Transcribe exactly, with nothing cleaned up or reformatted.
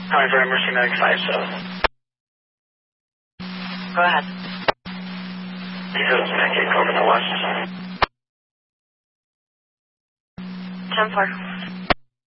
Calling for emergency medic five seven. Go ahead. He says Nicky over the west. ten four.